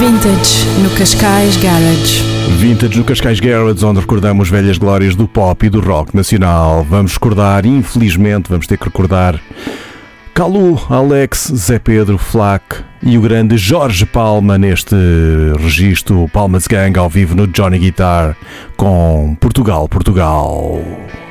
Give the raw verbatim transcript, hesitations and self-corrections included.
Vintage no Cascais Garage. Vintage no Cascais Garage, onde recordamos velhas glórias do pop e do rock nacional. Vamos recordar, infelizmente, vamos ter que recordar Calu, Alex, Zé Pedro, Flack e o grande Jorge Palma neste registro Palmas Gang ao vivo no Johnny Guitar com Portugal, Portugal.